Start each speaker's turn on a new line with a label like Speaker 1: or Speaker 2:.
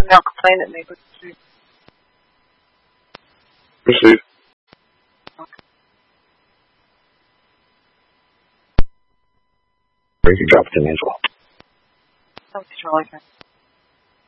Speaker 1: Now complain at me, but
Speaker 2: Receive. You can drop it to me as well.
Speaker 1: oh, Charlie.